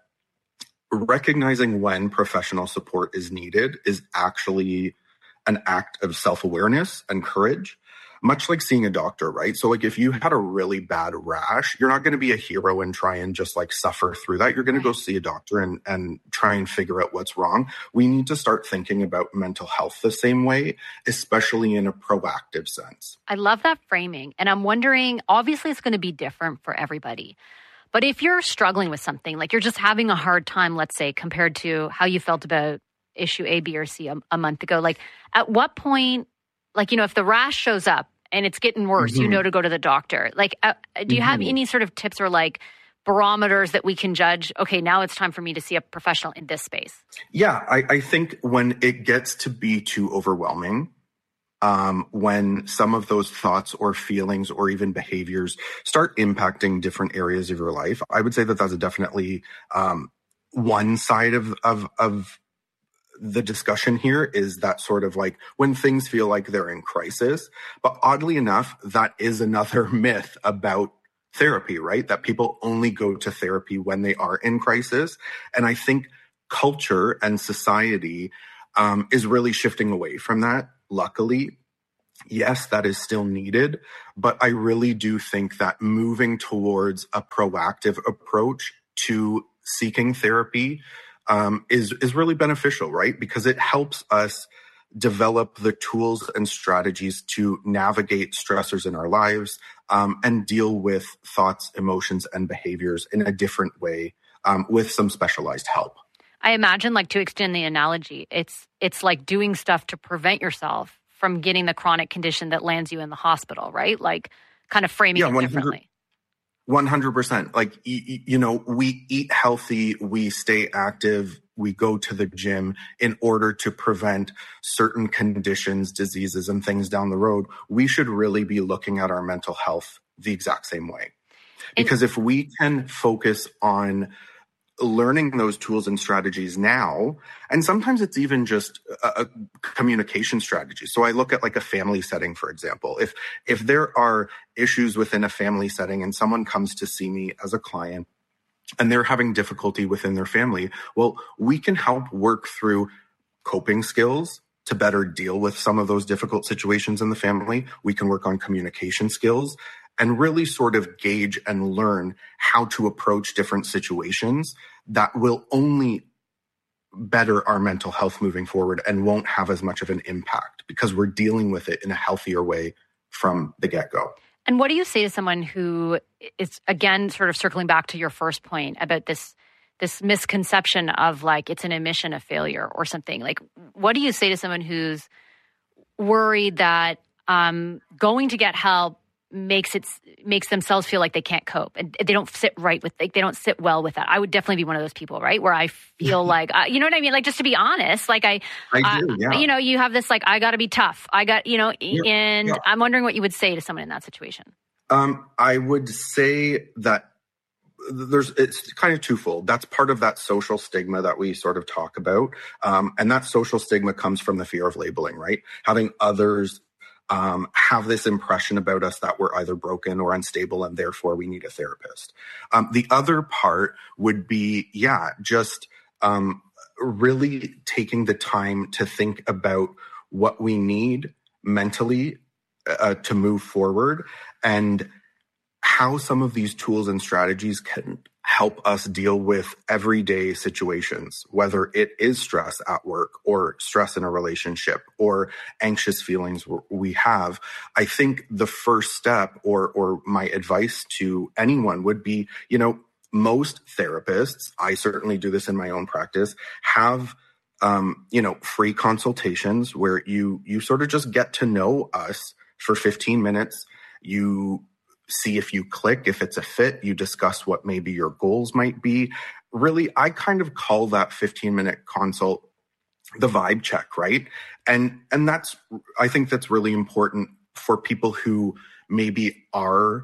recognizing when professional support is needed is actually an act of self-awareness and courage, much like seeing a doctor, right? So like if you had a really bad rash, you're not going to be a hero and try and just like suffer through that. You're going to go see a doctor and try and figure out what's wrong. We need to start thinking about mental health the same way, especially in a proactive sense. I love that framing. And I'm wondering, obviously it's going to be different for everybody. But if you're struggling with something, like you're just having a hard time, let's say, compared to how you felt about issue A, B, or C a month ago. Like, at what point, like, if the rash shows up and it's getting worse, to go to the doctor. Like, do you have any sort of tips or like barometers that we can judge, okay, now it's time for me to see a professional in this space? Yeah, I think when it gets to be too overwhelming, when some of those thoughts or feelings or even behaviors start impacting different areas of your life, I would say that that's definitely one side of the discussion here, is that sort of like when things feel like they're in crisis. But oddly enough, that is another myth about therapy, right? That people only go to therapy when they are in crisis. And I think culture and society is really shifting away from that. Luckily, yes, that is still needed, but I really do think that moving towards a proactive approach to seeking therapy is really beneficial, right? Because it helps us develop the tools and strategies to navigate stressors in our lives and deal with thoughts, emotions, and behaviors in a different way with some specialized help. I imagine, like, to extend the analogy, it's like doing stuff to prevent yourself from getting the chronic condition that lands you in the hospital, right? Like, kind of framing it differently. 100%. Like, we eat healthy, we stay active, we go to the gym in order to prevent certain conditions, diseases, and things down the road. We should really be looking at our mental health the exact same way. Because if we can focus on learning those tools and strategies now, and sometimes it's even just a communication strategy. So I look at like a family setting, for example. If there are issues within a family setting and someone comes to see me as a client and they're having difficulty within their family, well, we can help work through coping skills to better deal with some of those difficult situations in the family. We can work on communication skills and really sort of gauge and learn how to approach different situations that will only better our mental health moving forward and won't have as much of an impact because we're dealing with it in a healthier way from the get-go. And what do you say to someone who is, again, sort of circling back to your first point about this misconception of like it's an admission of failure or something? Like, what do you say to someone who's worried that going to get help makes themselves feel like they can't cope and they don't sit right with, like, they don't sit well with that? I would definitely be one of those people, right? Where I feel like, you know what I mean? Like, just to be honest, like I do, yeah. You have this, like, I got to be tough. And I'm wondering what you would say to someone in that situation. I would say that it's kind of twofold. That's part of that social stigma that we sort of talk about. And that social stigma comes from the fear of labeling, right? Having others have this impression about us that we're either broken or unstable and therefore we need a therapist. The other part would be, just really taking the time to think about what we need mentally to move forward and how some of these tools and strategies can help us deal with everyday situations, whether it is stress at work or stress in a relationship or anxious feelings we have. I think the first step or my advice to anyone would be, most therapists, I certainly do this in my own practice, have free consultations where you sort of just get to know us for 15 minutes. You see if you click, if it's a fit, you discuss what maybe your goals might be. Really, I kind of call that 15-minute consult the vibe check, right? And I think that's really important for people who maybe are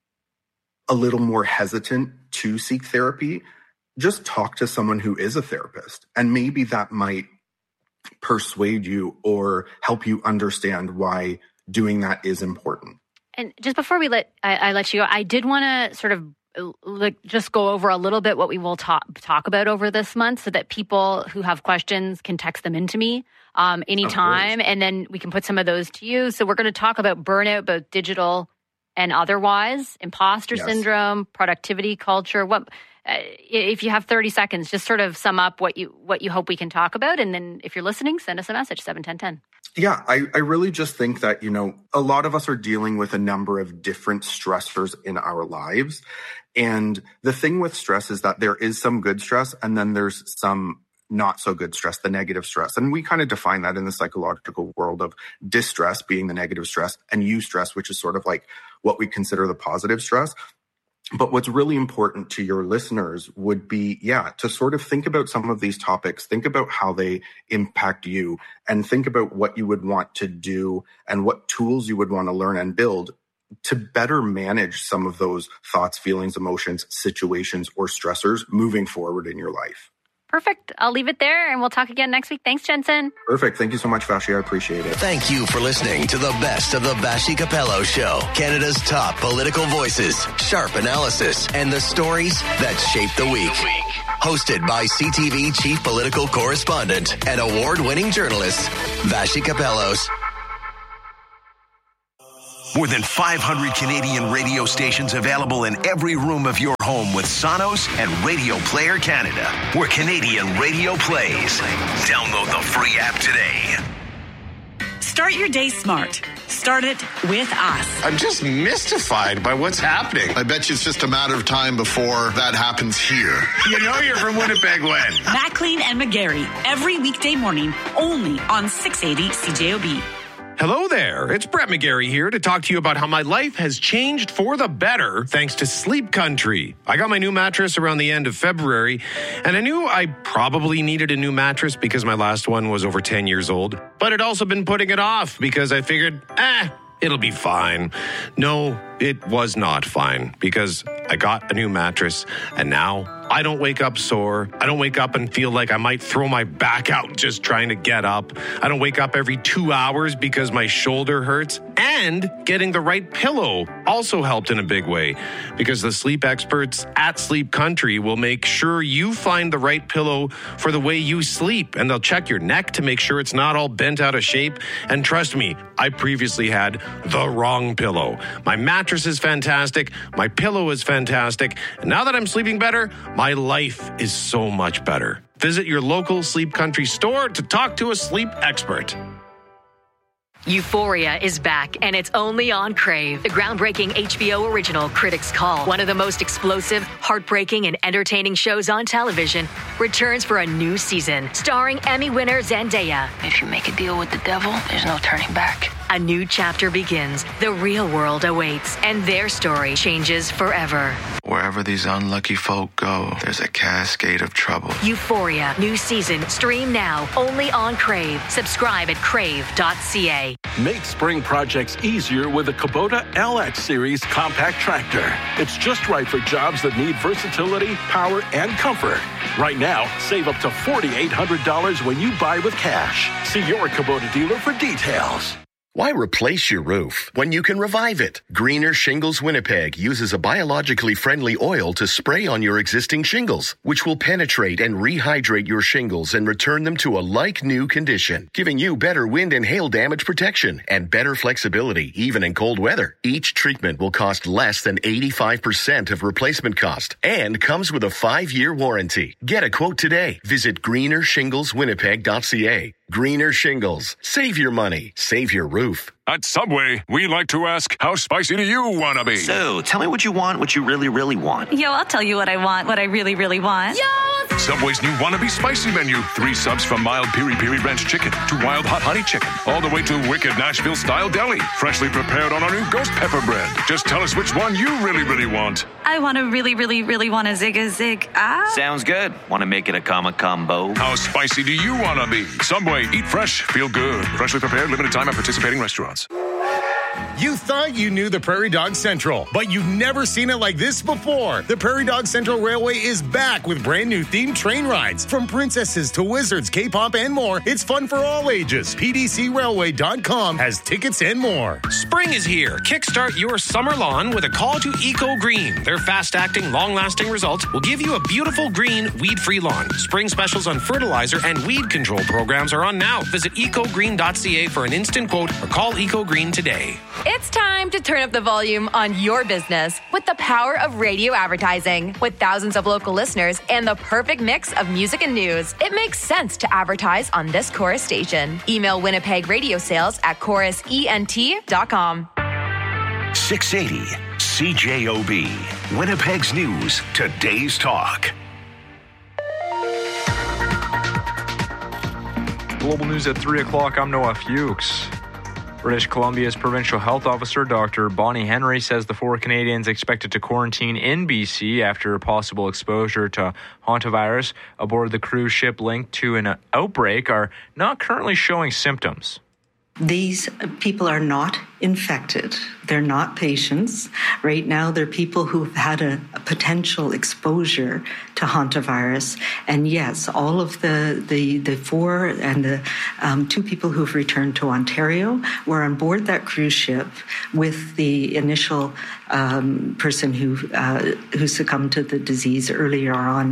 a little more hesitant to seek therapy. Just talk to someone who is a therapist, and maybe that might persuade you or help you understand why doing that is important. And just before I let you go, I did want to sort of just go over a little bit what we will talk about over this month so that people who have questions can text them into me anytime, and then we can put some of those to you. So we're going to talk about burnout, both digital and otherwise, imposter syndrome, productivity culture. What if you have 30 seconds, just sort of sum up what you hope we can talk about, and then if you're listening, send us a message, 71010. Yeah, I really just think that, a lot of us are dealing with a number of different stressors in our lives. And the thing with stress is that there is some good stress and then there's some not so good stress, the negative stress. And we kind of define that in the psychological world of distress being the negative stress and eustress, which is sort of like what we consider the positive stress. But what's really important to your listeners would be, to sort of think about some of these topics, think about how they impact you, and think about what you would want to do and what tools you would want to learn and build to better manage some of those thoughts, feelings, emotions, situations, or stressors moving forward in your life. Perfect. I'll leave it there, and we'll talk again next week. Thanks, Jensen. Perfect. Thank you so much, Vashi. I appreciate it. Thank you for listening to the best of the Vashi Capello Show. Canada's top political voices, sharp analysis, and the stories that shape the week. Hosted by CTV Chief Political Correspondent and award-winning journalist, Vashi Capellos. More than 500 Canadian radio stations available in every room of your home with Sonos and Radio Player Canada, where Canadian radio plays. Download the free app today. Start your day smart. Start it with us. I'm just mystified by what's happening. I bet you it's just a matter of time before that happens here. You know you're from Winnipeg when? Maclean and McGarry, every weekday morning, only on 680 CJOB. Hello there. It's Brett McGarry here to talk to you about how my life has changed for the better thanks to Sleep Country. I got my new mattress around the end of February, and I knew I probably needed a new mattress because my last one was over 10 years old. But I'd also been putting it off because I figured, it'll be fine. No, it was not fine because I got a new mattress, and now I don't wake up sore. I don't wake up and feel like I might throw my back out just trying to get up. I don't wake up every 2 hours because my shoulder hurts. And getting the right pillow also helped in a big way because the sleep experts at Sleep Country will make sure you find the right pillow for the way you sleep. And they'll check your neck to make sure it's not all bent out of shape. And trust me, I previously had the wrong pillow. My mattress is fantastic. My pillow is fantastic. And now that I'm sleeping better, my life is so much better. Visit your local Sleep Country store to talk to a sleep expert. Euphoria is back, and it's only on Crave. The groundbreaking HBO original Critics' Call, one of the most explosive, heartbreaking, and entertaining shows on television, returns for a new season, starring Emmy winner Zendaya. If you make a deal with the devil, there's no turning back. A new chapter begins. The real world awaits, and their story changes forever. Wherever these unlucky folk go, there's a cascade of trouble. Euphoria, new season, stream now, only on Crave. Subscribe at crave.ca. Make spring projects easier with a Kubota LX Series compact tractor. It's just right for jobs that need versatility, power, and comfort. Right now, save up to $4,800 when you buy with cash. See your Kubota dealer for details. Why replace your roof when you can revive it? Greener Shingles Winnipeg uses a biologically friendly oil to spray on your existing shingles, which will penetrate and rehydrate your shingles and return them to a like-new condition, giving you better wind and hail damage protection and better flexibility, even in cold weather. Each treatment will cost less than 85% of replacement cost and comes with a 5-year warranty. Get a quote today. Visit greenershingleswinnipeg.ca. Greener Shingles. Save your money. Save your roof. At Subway, we like to ask, how spicy do you want to be? So, tell me what you want, what you really, really want. Yo, I'll tell you what I want, what I really, really want. Yo! Subway's new Wannabe Spicy menu. 3 subs from mild piri-piri ranch chicken to wild hot honey chicken, all the way to wicked Nashville-style deli. Freshly prepared on our new ghost pepper bread. Just tell us which one you really, really want. I want to really, really, really want a zig. Sounds good. Want to make it a combo? How spicy do you want to be? Subway, eat fresh, feel good. Freshly prepared, limited time at participating restaurants. You thought you knew the Prairie Dog Central, but you've never seen it like this before. The Prairie Dog Central Railway is back with brand new themed train rides. From princesses to wizards, K-pop, and more, it's fun for all ages. PDCRailway.com has tickets and more. Spring is here. Kickstart your summer lawn with a call to Eco Green. Their fast-acting, long-lasting results will give you a beautiful green, weed-free lawn. Spring specials on fertilizer and weed control programs are on now. Visit ecogreen.ca for an instant quote or call Eco Green today. It's time to turn up the volume on your business with the power of radio advertising. With thousands of local listeners and the perfect mix of music and news, it makes sense to advertise on this Chorus station. Email Winnipeg Radio Sales at chorusent.com. 680 CJOB. Winnipeg's news, today's talk. Global News at 3 o'clock. I'm Noah Fuchs. British Columbia's provincial health officer, Dr. Bonnie Henry, says the 4 Canadians expected to quarantine in BC after possible exposure to hantavirus aboard the cruise ship linked to an outbreak are not currently showing symptoms. These people are not infected. They're not patients. Right now, they're people who've had a potential exposure to hantavirus. And yes, all of the 4 and the 2 people who've returned to Ontario were on board that cruise ship with the initial person who succumbed to the disease earlier on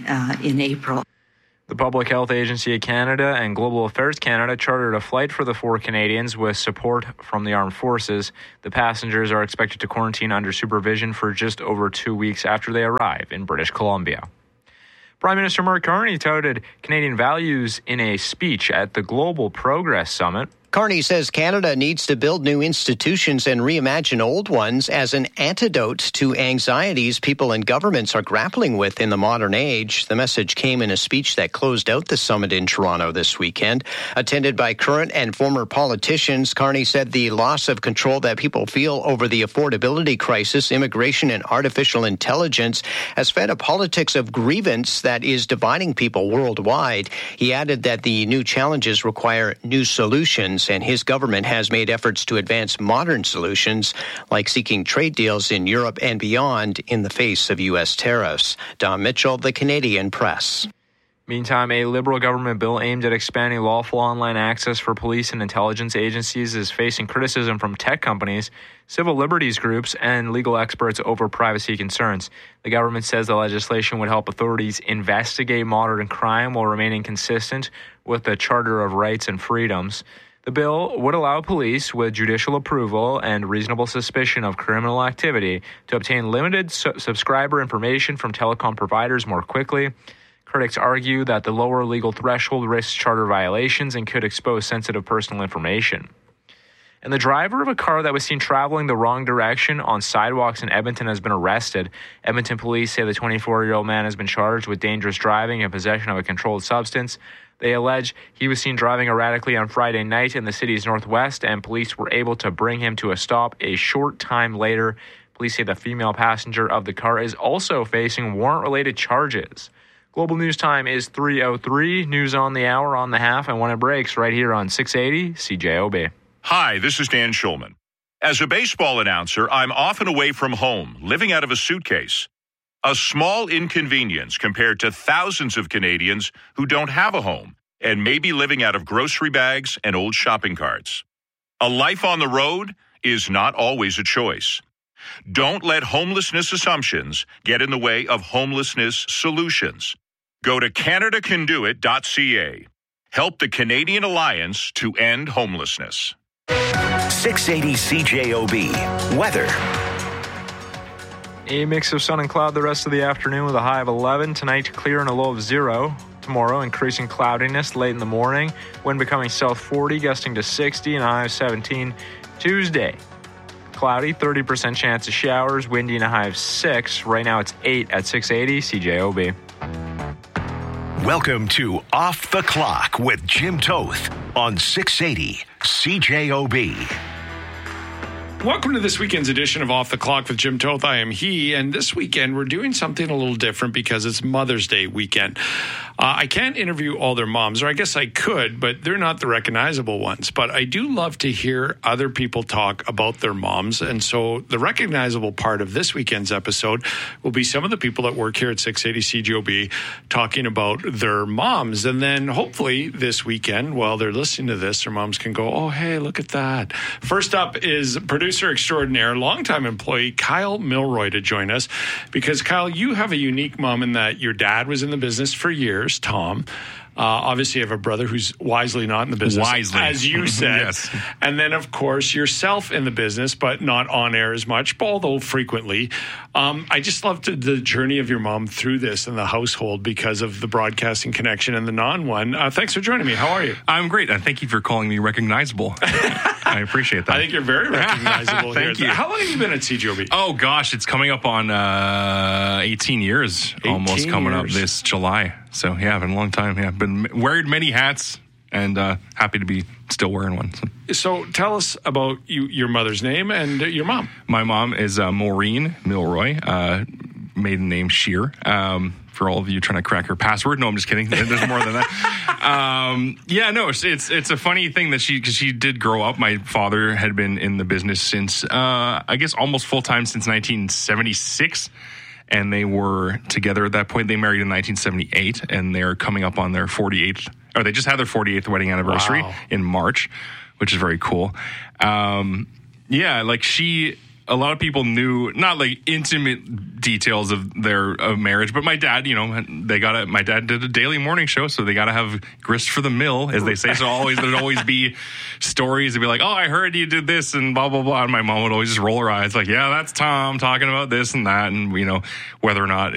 in April. The Public Health Agency of Canada and Global Affairs Canada chartered a flight for the 4 Canadians with support from the armed forces. The passengers are expected to quarantine under supervision for just over 2 weeks after they arrive in British Columbia. Prime Minister Mark Carney touted Canadian values in a speech at the Global Progress Summit. Carney says Canada needs to build new institutions and reimagine old ones as an antidote to anxieties people and governments are grappling with in the modern age. The message came in a speech that closed out the summit in Toronto this weekend. Attended by current and former politicians, Carney said the loss of control that people feel over the affordability crisis, immigration, and artificial intelligence has fed a politics of grievance that is dividing people worldwide. He added that the new challenges require new solutions, and his government has made efforts to advance modern solutions, like seeking trade deals in Europe and beyond in the face of U.S. tariffs. Don Mitchell, The Canadian Press. Meantime, a Liberal government bill aimed at expanding lawful online access for police and intelligence agencies is facing criticism from tech companies, civil liberties groups, and legal experts over privacy concerns. The government says the legislation would help authorities investigate modern crime while remaining consistent with the Charter of Rights and Freedoms. The bill would allow police, with judicial approval and reasonable suspicion of criminal activity, to obtain limited subscriber information from telecom providers more quickly. Critics argue that the lower legal threshold risks charter violations and could expose sensitive personal information. And the driver of a car that was seen traveling the wrong direction on sidewalks in Edmonton has been arrested. Edmonton police say the 24-year-old man has been charged with dangerous driving and possession of a controlled substance. They allege he was seen driving erratically on Friday night in the city's northwest, and police were able to bring him to a stop a short time later. Police say the female passenger of the car is also facing warrant-related charges. Global News Time is 3:03. News on the hour, on the half, and when it breaks right here on 680 CJOB. Hi, this is Dan Schulman. As a baseball announcer, I'm often away from home, living out of a suitcase. A small inconvenience compared to thousands of Canadians who don't have a home and may be living out of grocery bags and old shopping carts. A life on the road is not always a choice. Don't let homelessness assumptions get in the way of homelessness solutions. Go to CanadaCanDoIt.ca. Help the Canadian Alliance to end homelessness. 680 CJOB. Weather. A mix of sun and cloud the rest of the afternoon with a high of 11. Tonight, clear and a low of 0. Tomorrow, increasing cloudiness late in the morning. Wind becoming south 40, gusting to 60, and a high of 17. Tuesday, cloudy, 30% chance of showers. Windy and a high of 6. Right now, it's 8 at 680 CJOB. Welcome to Off the Clock with Jim Toth on 680 CJOB. Welcome to this weekend's edition of Off the Clock with Jim Toth. I am he, and this weekend we're doing something a little different because it's Mother's Day weekend. I can't interview all their moms, or I guess I could, but they're not the recognizable ones. But I do love to hear other people talk about their moms, and so the recognizable part of this weekend's episode will be some of the people that work here at 680 CJOB talking about their moms. And then hopefully this weekend, while they're listening to this, their moms can go, oh, hey, look at that. First up is producer extraordinaire, longtime employee Kyle Milroy to join us, because Kyle, you have a unique mom in that your dad was in the business for years, Tom. Obviously, you have a brother who's wisely not in the business, as you said. Yes. And then, of course, yourself in the business, but not on air as much, although frequently. I just loved the journey of your mom through this and the household because of the broadcasting connection and the non-one. Thanks for joining me. How are you? I'm great. And thank you for calling me recognizable. I appreciate that. I think you're very recognizable here. Thank you. How long have you been at CJOB? Oh, gosh. It's coming up on 18 years. 18 almost coming years. up this July. So, yeah, been a long time. Yeah, been wearing many hats. and happy to be still wearing one. So tell us about your mother's name and your mom. My mom is Maureen Milroy, maiden name Shear. For all of you trying to crack her password. No, I'm just kidding. There's more than that. It's a funny thing that because she did grow up. My father had been in the business since, I guess, almost full-time since 1976. And they were together at that point. They married in 1978, and they're coming up on their 48th, or they just had their 48th wedding anniversary in March, which is very cool. A lot of people knew, not like intimate details of their marriage, but my dad, my dad did a daily morning show, so they got to have grist for the mill, as they say. So there'd always be stories to be like, oh, I heard you did this and blah, blah, blah. And my mom would always just roll her eyes like, yeah, that's Tom talking about this and that. And, whether or not